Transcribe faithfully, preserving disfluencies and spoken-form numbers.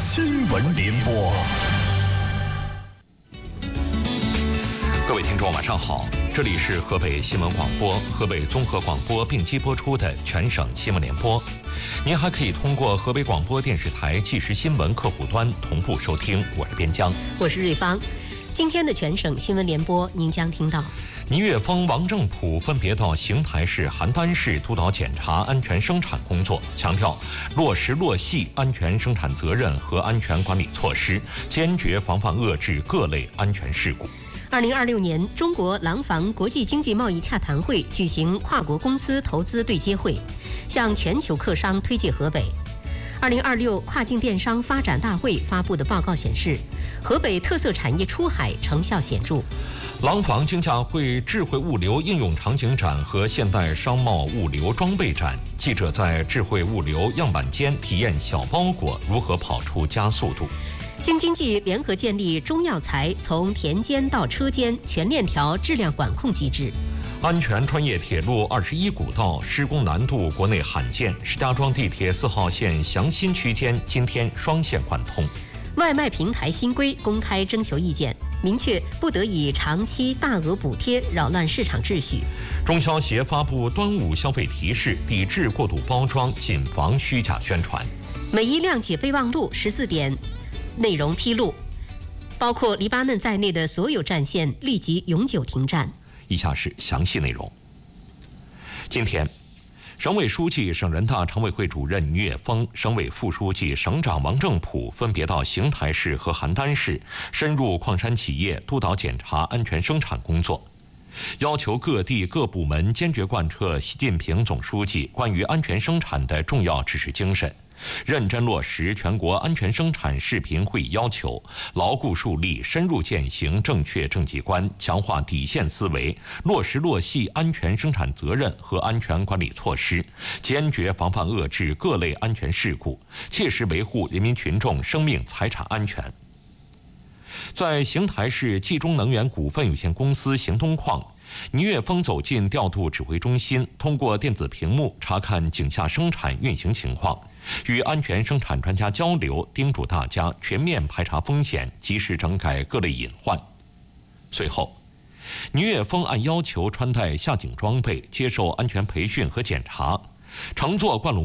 新闻联播。 各位听众，晚上好，这里是河北新闻广播、河北综合广播并机播出的全省新闻联播。您还可以通过河北广播电视台即时新闻客户端同步收听。我是边疆， 我是瑞芳。今天的全省新闻联播，您将听到： 倪岳峰、王正普分别到邢台市、邯郸市督导检查安全生产工作，强调落实落细安全生产责任和安全管理措施，坚决防范遏制各类安全事故。 二零二六年中国廊坊国际经济贸易洽谈会举行跨国公司投资对接会，向全球客商推介河北。二零二六跨境电商发展大会发布的报告显示，河北特色产业出海成效显著。 廊坊经洽会智慧物流应用场景展和现代商贸物流装备展，记者在智慧物流样板间体验小包裹如何跑出加速度。 京津冀联合建立中药材从田间到车间全链条质量管控机制。 安全穿越铁路二十一古道施工难度国内罕见，石家庄地铁四号线祥新区间今天双线贯通。 外卖平台新规公开征求意见，明确不得以长期大额补贴扰乱市场秩序。 中消协发布端午消费提示，抵制过度包装，谨防虚假宣传。 美伊谅解备忘录十四点内容披露，包括黎巴嫩在内的所有战线立即永久停战。 以下是详细内容。今天，省委书记、省人大常委会主任倪岳峰、省委副书记、省长王正普分别到邢台市和邯郸市，深入矿山企业督导检查安全生产工作，要求各地各部门坚决贯彻习近平总书记关于安全生产的重要指示精神，认真落实全国安全生产视频会议要求，牢固树立深入践行正确政绩观，强化底线思维，落实落细安全生产责任和安全管理措施，坚决防范遏制各类安全事故，切实维护人民群众生命财产安全。在邢台市冀中能源股份有限公司邢东矿，倪岳峰走进调度指挥中心，通过电子屏幕查看井下生产运行情况，与安全生产专家交流，叮嘱大家全面排查风险，及时整改各类隐患。随后，倪岳峰按要求穿戴下井装备，接受安全培训和检查，乘坐灌龙